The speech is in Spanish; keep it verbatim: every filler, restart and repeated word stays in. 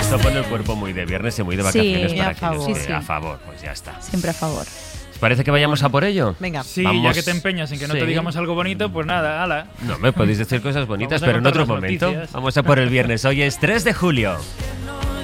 Esto pone el cuerpo muy de viernes y muy de vacaciones Sí, para a quienes favor. esté Sí, sí. a favor. Pues ya está. Siempre a favor. ¿Os parece que vayamos a por ello? Venga. Sí, Vamos. ya que te empeñas en que no Sí. te digamos algo bonito, pues nada, ala. No, me podéis decir cosas bonitas, Vamos a pero en contar otro las momento. noticias. Vamos a por el viernes. Hoy es tres de julio.